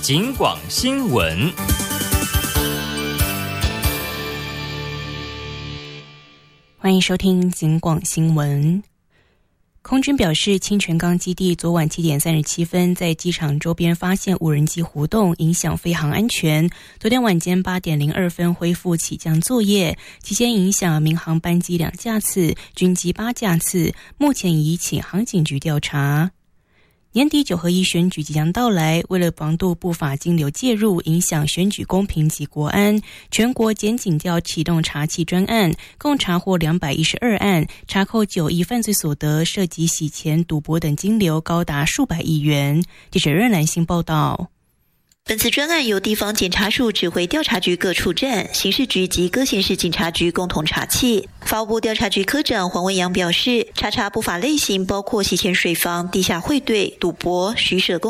警广新闻。 欢迎收听警广新闻。空军表示，清泉岗基地昨晚7点37分在机场周边发现无人机活动，影响飞行安全。昨天晚间8点02分恢复起降作业，期间影响民航班机2架次，军机8架次，目前已请航警局调查。年底9合1选举即将到来，为了防杜不法金流介入，影响选举公平及国安，全国检警调启动查缉专案，共查获212案，查扣9亿犯罪所得，涉及洗钱、赌博等金流高达数百亿元。记者任兰欣报道。 本次专案由地方检察署指挥调查局各处站、刑事局及各县市警察局共同查缉。法务部调查局科长黄文阳表示，查不法类型包括洗钱水房、地下汇兑、赌博、虚设公